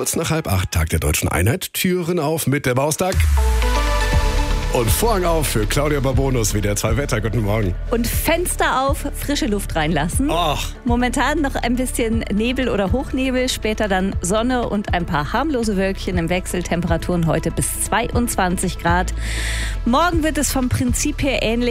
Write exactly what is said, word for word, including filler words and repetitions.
Kurz nach halb acht, Tag der Deutschen Einheit. Türen auf mit der Baustag. Und Vorhang auf für Claudia Babonus, wie der zwei Wetter. Guten Morgen. Und Fenster auf, frische Luft reinlassen. Ach. Momentan noch ein bisschen Nebel oder Hochnebel, später dann Sonne und ein paar harmlose Wölkchen im Wechsel. Temperaturen heute bis zweiundzwanzig Grad. Morgen wird es vom Prinzip her ähnlich.